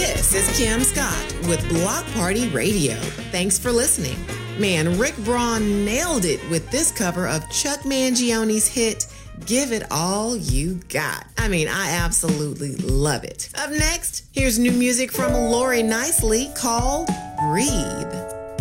This is Kim Scott with Block Party Radio. Thanks for listening. Man, Rick Braun nailed it with this cover of Chuck Mangione's hit, Give It All You Got. I mean, I absolutely love it. Up next, here's new music from Lori Nicely called Breathe.